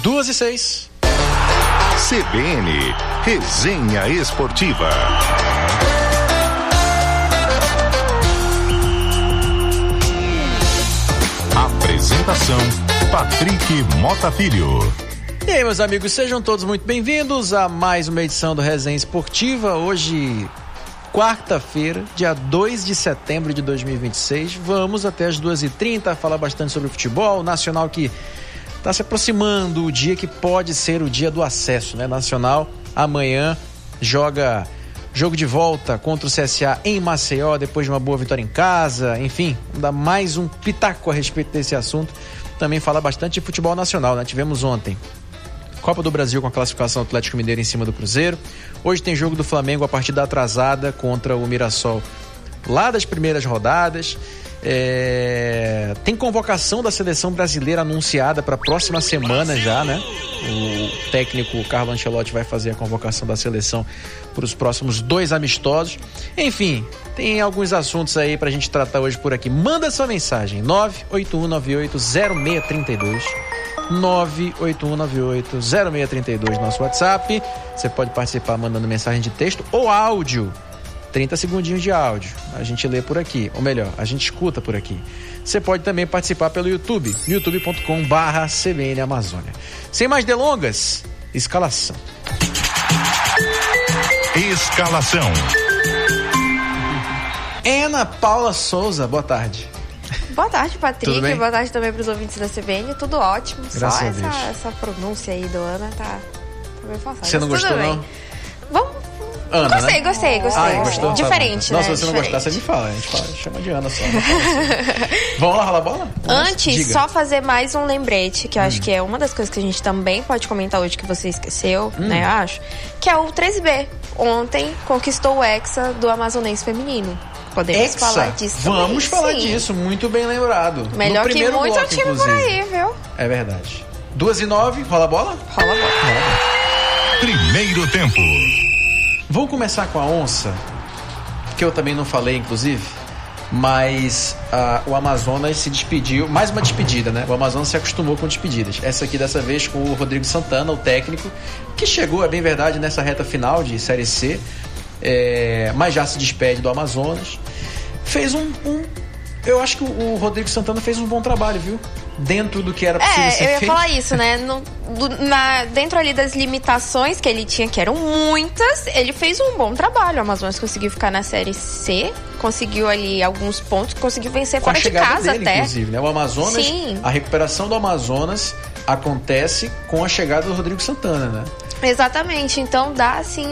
2:06. CBN Resenha Esportiva. Apresentação: Patrick Mota Filho. E aí, meus amigos, sejam todos muito bem-vindos a mais uma edição do Resenha Esportiva. Hoje, quarta-feira, dia 2 de setembro de 2026. Vamos até as 2h30 falar bastante sobre o futebol nacional, que está se aproximando, o dia que pode ser o dia do acesso, né? Nacional amanhã joga jogo de volta contra o CSA em Maceió, depois de uma boa vitória em casa. Enfim, vamos dar mais um pitaco a respeito desse assunto. Também falar bastante de futebol nacional, né? Tivemos ontem Copa do Brasil com a classificação do Atlético Mineiro em cima do Cruzeiro. Hoje tem jogo do Flamengo, a partida atrasada contra o Mirassol lá das primeiras rodadas. Tem convocação da seleção brasileira anunciada para a próxima semana já, né? O técnico Carlo Ancelotti vai fazer a convocação da seleção para os próximos 2 amistosos. Enfim, tem alguns assuntos aí para a gente tratar hoje por aqui. Manda sua mensagem, 981980632. 981980632, nosso WhatsApp. Você pode participar mandando mensagem de texto ou áudio, 30 segundinhos de áudio, a gente lê por aqui, ou melhor, a gente escuta por aqui. Você pode também participar pelo YouTube, youtube.com/CBN Amazônia. Sem mais delongas, escalação. Ana Paula Souza, boa tarde. Boa tarde, Patrick. Boa tarde também para os ouvintes da CBN. Tudo ótimo. Graças Só a Deus. essa pronúncia aí do Ana tá meio forçada. Você não gostou, não? Vamos. Ana, Gostei. Gostou? Diferente, tá, né? não, se você não gostar, você me fala. A gente chama de Ana só. Vamos lá, rolar a bola? Antes, só fazer mais um lembrete, que eu acho que é uma das coisas que a gente também pode comentar hoje, que você esqueceu, né, eu acho, que é o 13B. Ontem conquistou o Hexa do Amazonense feminino. Podemos falar disso também. Vamos falar disso, muito bem lembrado. Melhor que muito bloco, time por aí, viu? É verdade. 2:09, rola a bola? Rola a bola. Primeiro tempo. Vou começar com a onça, que eu também não falei, inclusive, mas o Amazonas se despediu, mais uma despedida, né? O Amazonas se acostumou com despedidas. Essa aqui, dessa vez, com o Rodrigo Santana, o técnico, que chegou, é bem verdade, nessa reta final de Série C, mas já se despede do Amazonas. Fez eu acho que o Rodrigo Santana fez um bom trabalho, viu? Dentro do que era possível ser feito. Eu ia falar isso, né? Dentro ali das limitações que ele tinha, que eram muitas, ele fez um bom trabalho. O Amazonas conseguiu ficar na Série C, conseguiu ali alguns pontos, conseguiu vencer fora de casa dele, até. Inclusive, né? O Amazonas, sim. A recuperação do Amazonas acontece com a chegada do Rodrigo Santana, né? Exatamente. Então dá assim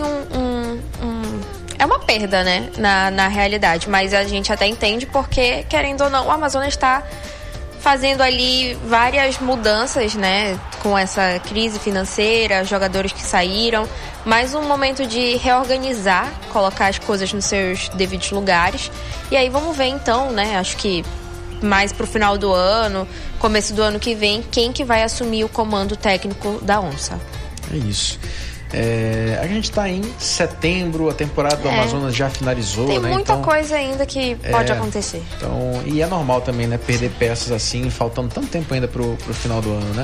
é uma perda, né, na realidade, mas a gente até entende porque, querendo ou não, o Amazonas está fazendo ali várias mudanças, né, com essa crise financeira, jogadores que saíram, mais um momento de reorganizar, colocar as coisas nos seus devidos lugares. E aí vamos ver então, né, acho que mais pro final do ano, começo do ano que vem, quem que vai assumir o comando técnico da Onça. É isso. A gente está em setembro, a temporada do Amazonas já finalizou. Tem né? muita coisa ainda que pode acontecer. Então, e é normal também, né? Perder peças assim, faltando tanto tempo ainda pro final do ano, né?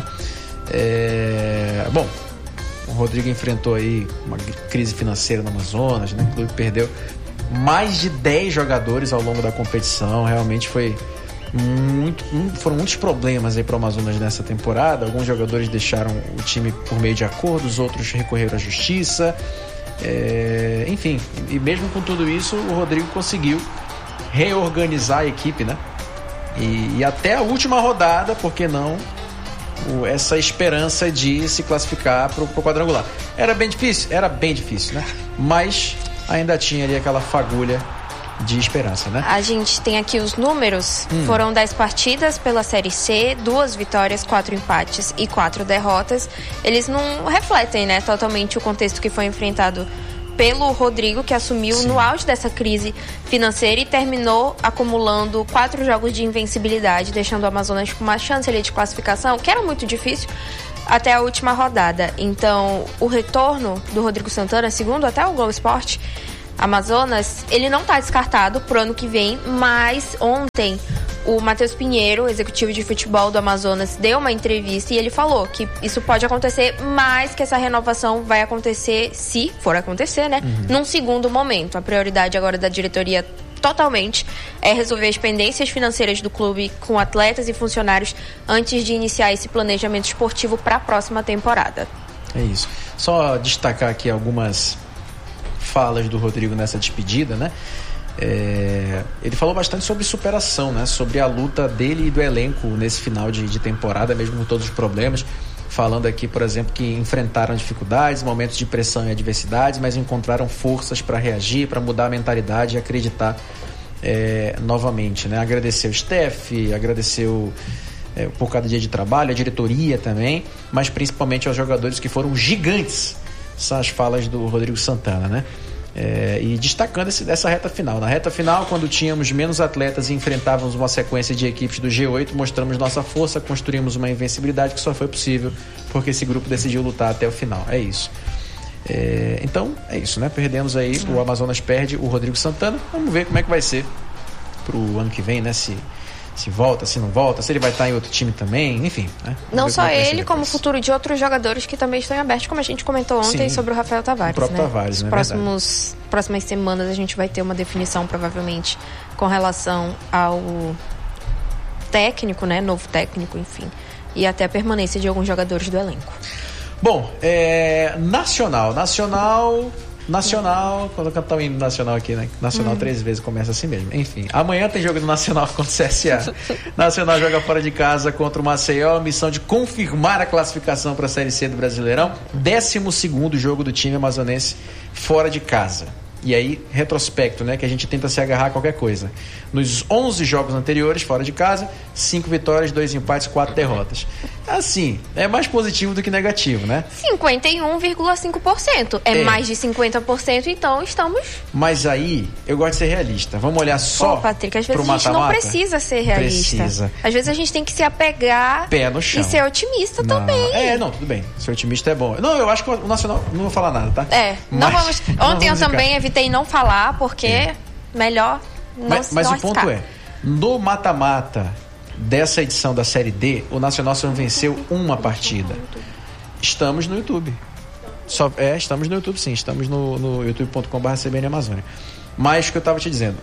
Bom, o Rodrigo enfrentou aí uma crise financeira no Amazonas, né? O clube perdeu mais de 10 jogadores ao longo da competição. Realmente foram muitos problemas aí para o Amazonas nessa temporada. Alguns jogadores deixaram o time por meio de acordos, outros recorreram à justiça. Enfim, e mesmo com tudo isso, o Rodrigo conseguiu reorganizar a equipe, né? E até a última rodada, por que não, essa esperança de se classificar para o quadrangular. Era bem difícil, né? Mas ainda tinha ali aquela fagulha de esperança, né? A gente tem aqui os números. Foram 10 partidas pela Série C, 2 vitórias, 4 empates e 4 derrotas. Eles não refletem, né, totalmente o contexto que foi enfrentado pelo Rodrigo, que assumiu no auge dessa crise financeira e terminou acumulando 4 jogos de invencibilidade, deixando o Amazonas com uma chance ali de classificação, que era muito difícil, até a última rodada. Então, o retorno do Rodrigo Santana, segundo até o Globo Esporte, Amazonas, ele não está descartado pro ano que vem, mas ontem o Matheus Pinheiro, executivo de futebol do Amazonas, deu uma entrevista e ele falou que isso pode acontecer, mas que essa renovação vai acontecer, se for acontecer, né? Num segundo momento. A prioridade agora da diretoria totalmente é resolver as pendências financeiras do clube com atletas e funcionários antes de iniciar esse planejamento esportivo para a próxima temporada. É isso. Só destacar aqui algumas falas do Rodrigo nessa despedida, né? Ele falou bastante sobre superação, né? Sobre a luta dele e do elenco nesse final de temporada, mesmo com todos os problemas. Falando aqui, por exemplo, que enfrentaram dificuldades, momentos de pressão e adversidades, mas encontraram forças para reagir, para mudar a mentalidade e acreditar novamente, né? Agradeceu o staff, agradeceu por cada dia de trabalho, a diretoria também, mas principalmente aos jogadores que foram gigantes. São as falas do Rodrigo Santana, né? E destacando essa reta final. Na reta final, quando tínhamos menos atletas e enfrentávamos uma sequência de equipes do G8, mostramos nossa força, construímos uma invencibilidade que só foi possível porque esse grupo decidiu lutar até o final. É isso. Então, é isso, né? Perdemos aí, o Amazonas perde o Rodrigo Santana. Vamos ver como é que vai ser pro ano que vem, né? Se volta, se não volta, se ele vai estar em outro time também, enfim. Né? Não só ele, como o futuro de outros jogadores que também estão abertos, como a gente comentou ontem. Sim, sobre o Rafael Tavares. O próprio Tavares, né? Próximas semanas a gente vai ter uma definição, provavelmente, com relação ao técnico, né? Novo técnico, enfim. E até a permanência de alguns jogadores do elenco. Bom, Nacional, quando eu cantar o hino nacional aqui, né? Nacional 3 vezes começa assim mesmo. Enfim, amanhã tem jogo do Nacional contra o CSA. Nacional joga fora de casa contra o Maceió. Missão de confirmar a classificação para a Série C do Brasileirão. 12º jogo do time amazonense fora de casa. E aí, retrospecto, né? Que a gente tenta se agarrar a qualquer coisa. Nos 11 jogos anteriores, fora de casa, 5 vitórias, 2 empates, 4 derrotas. Assim, é mais positivo do que negativo, né? 51,5%. É mais de 50%, então estamos... Mas aí, eu gosto de ser realista. Vamos olhar só Patrick, às vezes a gente não precisa ser realista. Precisa. Às vezes a gente tem que se apegar... Pé no chão. E ser otimista também. Não, tudo bem. Ser otimista é bom. Não, eu acho que o Nacional... Não vou falar nada, tá? Não vamos... Ontem eu também evitei não falar, porque melhor não se Mas o ponto no mata-mata dessa edição da Série D, o Nacional só venceu uma partida. Estamos no YouTube. Estamos no YouTube, sim. Estamos no youtube.com/CBN Amazônia. Mas o que eu estava te dizendo,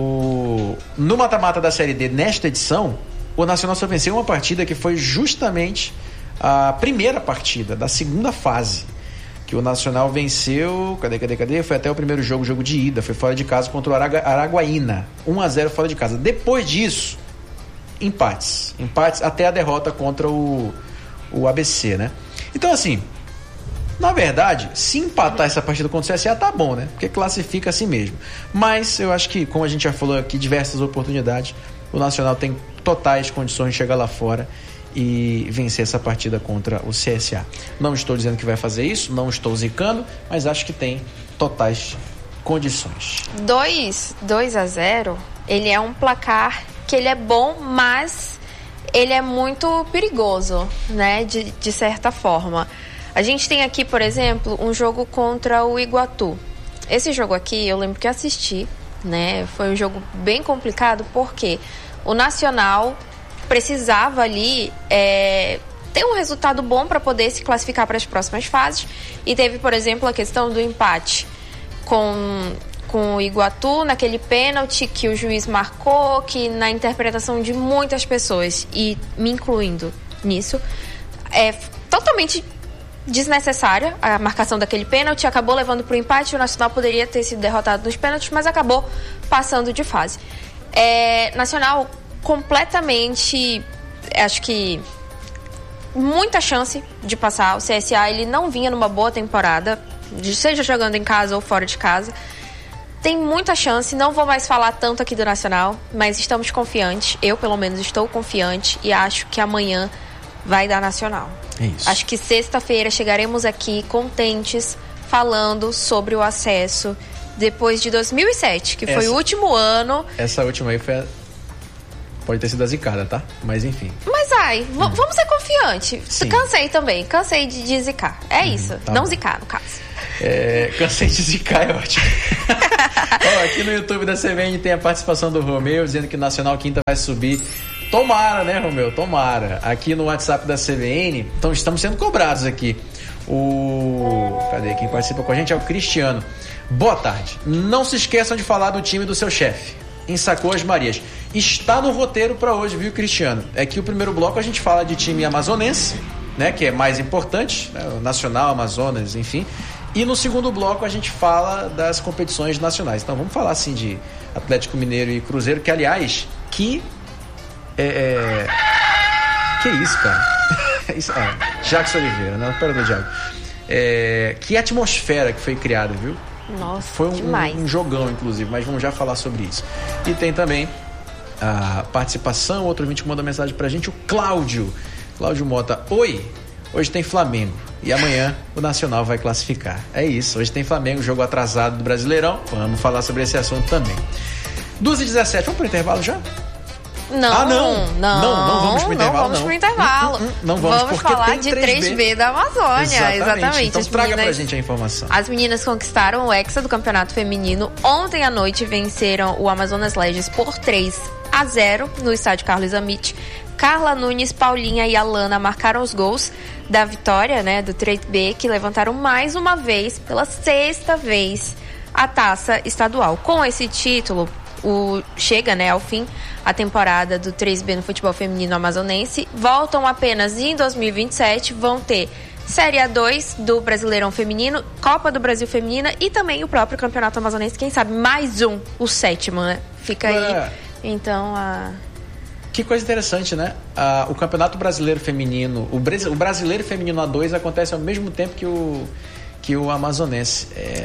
no mata-mata da Série D, nesta edição, o Nacional só venceu uma partida que foi justamente a primeira partida da segunda fase. Que o Nacional venceu, cadê? Foi até o primeiro jogo de ida, foi fora de casa contra o Araguaína, 1-0 fora de casa. Depois disso, empates até a derrota contra o ABC, né? Então, assim, na verdade, se empatar essa partida contra o CSA, tá bom, né? Porque classifica assim mesmo. Mas eu acho que, como a gente já falou aqui, diversas oportunidades, o Nacional tem totais condições de chegar lá fora e vencer essa partida contra o CSA. Não estou dizendo que vai fazer isso, não estou zicando, mas acho que tem totais condições. 2-0, ele é um placar que ele é bom, mas ele é muito perigoso, né, de certa forma. A gente tem aqui, por exemplo, um jogo contra o Iguatu. Esse jogo aqui, eu lembro que assisti, né, foi um jogo bem complicado, porque o Nacional precisava ali ter um resultado bom para poder se classificar para as próximas fases, e teve, por exemplo, a questão do empate com o Iguatu, naquele pênalti que o juiz marcou, que na interpretação de muitas pessoas, e me incluindo nisso, é totalmente desnecessária a marcação daquele pênalti, acabou levando para o empate. O Nacional poderia ter sido derrotado nos pênaltis, mas acabou passando de fase. Nacional completamente, acho que muita chance de passar. O CSA, ele não vinha numa boa temporada, seja jogando em casa ou fora de casa. Tem muita chance, não vou mais falar tanto aqui do Nacional, mas estamos confiantes. Eu, pelo menos, estou confiante e acho que amanhã vai dar Nacional. É isso. Acho que sexta-feira chegaremos aqui contentes, falando sobre o acesso depois de 2007, que foi o último ano. Essa última aí pode ter sido a zicada, tá? Mas enfim. Mas vamos ser confiantes. Cansei também, cansei de zicar. É isso, tá não bom. Zicar, no caso. Cansei de zicar, é ótimo. Aqui no YouTube da CBN tem a participação do Romeu, dizendo que o Nacional quinta vai subir. Tomara, né, Romeu? Tomara. Aqui no WhatsApp da CBN, então estamos sendo cobrados aqui. Cadê? Quem participa com a gente é o Cristiano. Boa tarde. Não se esqueçam de falar do time do seu chefe. Ensacou as Marias. Está no roteiro para hoje, viu, Cristiano? É que o primeiro bloco a gente fala de time amazonense, né, que é mais importante, né, o Nacional, Amazonas, enfim. E no segundo bloco a gente fala das competições nacionais. Então vamos falar assim de Atlético Mineiro e Cruzeiro, que aliás, que isso, cara? Jacques Oliveira, né? Operador Diago. Que atmosfera que foi criada, viu? Nossa, foi um jogão, inclusive, mas vamos já falar sobre isso. E tem também a participação, outro ouvinte que manda mensagem pra gente, o Cláudio Mota. Oi, hoje tem Flamengo e amanhã o Nacional vai classificar. É isso, hoje tem Flamengo, jogo atrasado do Brasileirão. Vamos falar sobre esse assunto também. 2h17, vamos pro intervalo já? Não vamos pro intervalo. Não vamos pro intervalo. Não vamos falar de 3B da Amazônia. Exatamente. Então traga pra gente a informação. As meninas conquistaram o hexa do Campeonato Feminino. Ontem à noite venceram o Amazonas Legends por 3-0 no estádio Carlos Amit. Carla Nunes, Paulinha e Alana marcaram os gols da vitória, né, do 3B, que levantaram mais uma vez, pela 6ª vez, a taça estadual. Com esse título, chega, né, ao fim a temporada do 3B no futebol feminino amazonense. Voltam apenas em 2027, vão ter Série A2 do Brasileirão Feminino, Copa do Brasil Feminina e também o próprio Campeonato Amazonense, quem sabe mais o 7º, né? Fica aí, então, Que coisa interessante, né? O Campeonato Brasileiro Feminino, o Brasileiro Feminino A2 acontece ao mesmo tempo que o Amazonense.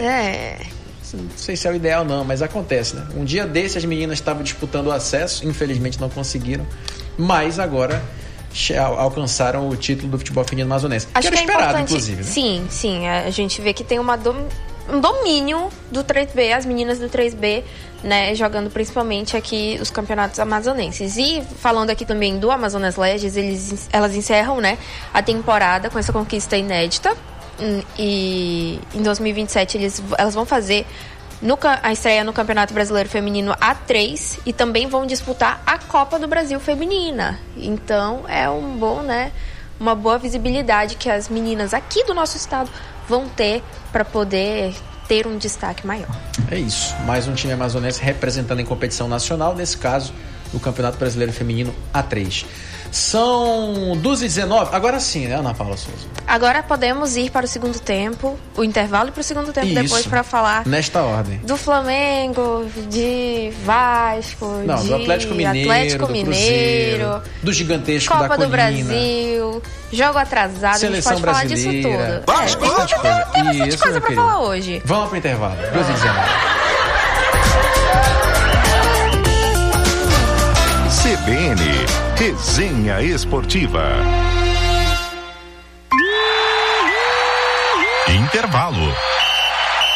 Não sei se é o ideal não, mas acontece, né? Um dia desse as meninas estavam disputando o acesso, infelizmente não conseguiram, mas agora alcançaram o título do futebol feminino amazonense. Acho que era esperado, inclusive, né? Sim, a gente vê que tem um domínio do 3B, as meninas do 3B, né, jogando principalmente aqui os campeonatos amazonenses. E falando aqui também do Amazonas Legends, elas encerram, né, a temporada com essa conquista inédita. E em 2027 elas vão fazer a estreia no Campeonato Brasileiro Feminino A3 e também vão disputar a Copa do Brasil Feminina. Então é uma boa visibilidade que as meninas aqui do nosso estado vão ter para poder ter um destaque maior. É isso, mais um time amazonense representando em competição nacional, nesse caso o Campeonato Brasileiro Feminino A3. São 2h19, agora sim, né, Ana Paula Souza? Agora podemos ir para o segundo tempo, o intervalo e para o segundo tempo. Isso, depois para falar nesta ordem do Flamengo, de Vasco, do Atlético Mineiro, do Cruzeiro, do gigantesco Copa da Colina, do Brasil, jogo atrasado, Seleção a gente pode brasileira. Falar disso tudo. Tem bastante coisa para falar hoje. Vamos para o intervalo, 2h19. CBN, Resenha Esportiva. Intervalo.